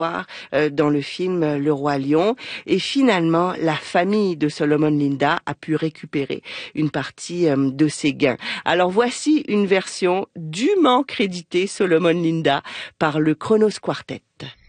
dans le film Le Roi Lion. Et finalement, la famille de Solomon Linda a pu récupérer une partie de ses gains. Alors voici une version dûment créditée Solomon Linda par le Kronos Quartet.